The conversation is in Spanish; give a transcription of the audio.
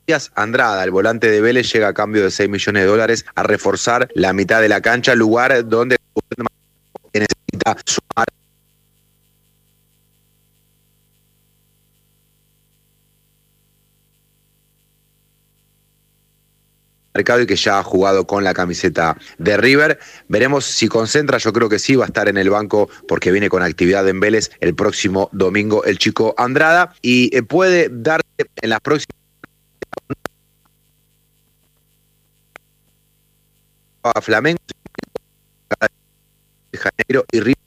Andrada, el volante de Vélez, llega a cambio de 6 millones de dólares a reforzar la mitad de la cancha, lugar donde necesita sumar mercado y que ya ha jugado con la camiseta de River. Veremos si concentra, yo creo que sí, va a estar en el banco porque viene con actividad en Vélez el próximo domingo el chico Andrada y puede darse en las próximas a Flamengo, Janeiro y River